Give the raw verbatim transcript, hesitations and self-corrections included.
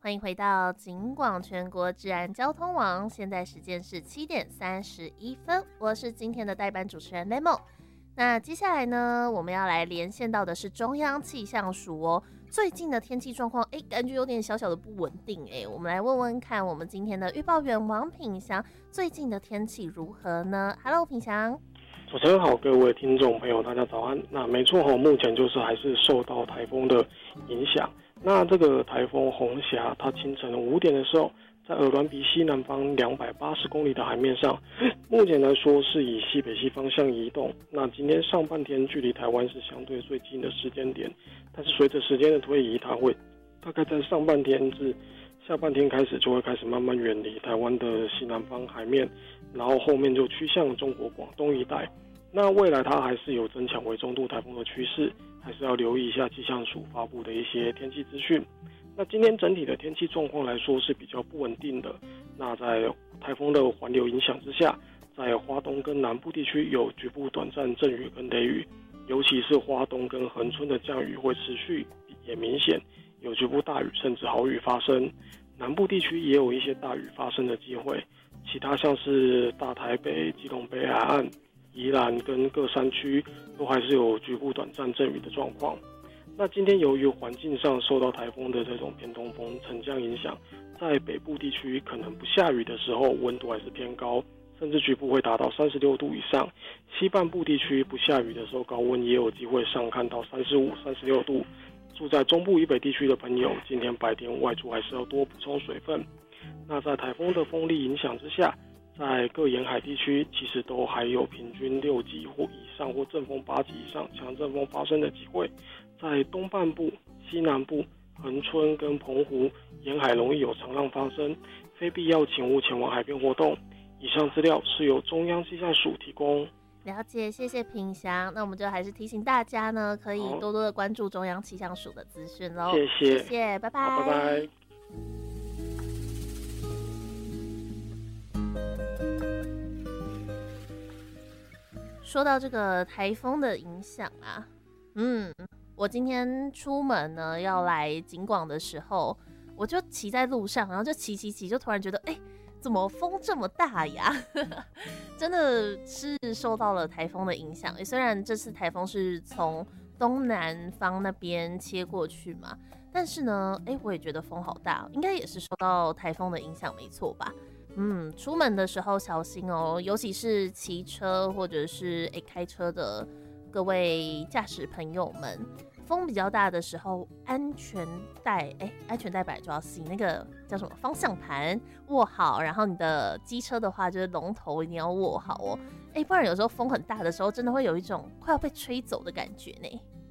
欢迎回到警广全国治安交通网，现在时间是七点三十一分，我是今天的代班主持人 Lemo。那接下来呢，我们要来连线到的是中央气象署哦。最近的天气状况，哎，感觉有点小小的不稳定哎。我们来问问看，我们今天的预报员王品祥，最近的天气如何呢 ？Hello， 品祥。 主持人好，各位听众朋友，大家早安。那没错哈，目前就是还是受到台风的影响。那这个台风红霞，它清晨五点的时候，在鹅銮鼻西南方两百八十公里的海面上，目前来说是以西北西方向移动。那今天上半天距离台湾是相对最近的时间点，但是随着时间的推移，它会大概在上半天至下半天开始就会开始慢慢远离台湾的西南方海面，然后后面就趋向中国广东一带。那未来它还是有增强为中度台风的趋势，还是要留意一下气象署发布的一些天气资讯。那今天整体的天气状况来说是比较不稳定的。那在台风的环流影响之下，在花东跟南部地区有局部短暂阵雨跟雷雨，尤其是花东跟恒春的降雨会持续也明显，有局部大雨甚至豪雨发生。南部地区也有一些大雨发生的机会，其他像是大台北、基隆北海岸、宜兰跟各山区都还是有局部短暂阵雨的状况。那今天由于环境上受到台风的这种偏东风沉降影响，在北部地区可能不下雨的时候温度还是偏高，甚至局部会达到三十六度以上。西半部地区不下雨的时候高温也有机会上看到三十五、三十六度。住在中部以北地区的朋友，今天白天外出还是要多补充水分。那在台风的风力影响之下，在各沿海地区其实都还有平均六级或以上或阵风八级以上强阵风发生的机会。在东半部、西南部、恒春跟澎湖沿海容易有长浪发生，非必要请勿前往海边活动。以上资料是由中央气象署提供。 了解，谢谢品祥。那我们就还是提醒大家呢，可以多多的关注中央气象署的资讯喽。 谢谢， 谢谢，拜拜， 拜拜。 说到这个台风的影响啊，嗯，我今天出门呢要来警广的时候，我就骑在路上，然后就骑骑骑，就突然觉得，哎、欸，怎么风这么大呀？真的是受到了台风的影响。虽然这次台风是从东南方那边切过去嘛，但是呢，哎、欸，我也觉得风好大，应该也是受到台风的影响，没错吧？嗯，出门的时候小心哦，尤其是骑车或者是诶开车的各位驾驶朋友们，风比较大的时候，安全带哎，安全带本来就要系，那个叫什么方向盘握好，然后你的机车的话就是龙头一定要握好哦，哎，不然有时候风很大的时候，真的会有一种快要被吹走的感觉呢。